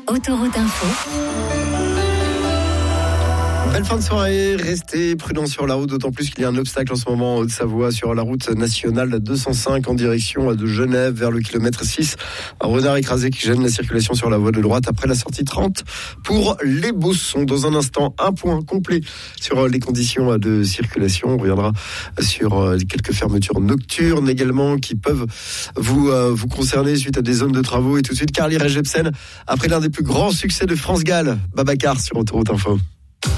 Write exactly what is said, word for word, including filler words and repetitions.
Autoroute Info. Belle fin de soirée, restez prudents sur la route, d'autant plus qu'il y a un obstacle en ce moment en Haute-Savoie sur la route nationale deux cent cinq en direction de Genève vers le kilomètre six. Un renard écrasé qui gêne la circulation sur la voie de droite après la sortie trente pour les Bossons. Dans un instant, un point complet sur les conditions de circulation. On reviendra sur quelques fermetures nocturnes également qui peuvent vous, euh, vous concerner suite à des zones de travaux. Et tout de suite, Carly Rae Jepsen après l'un des plus grands succès de France Gall, Babacar sur Autoroute Info.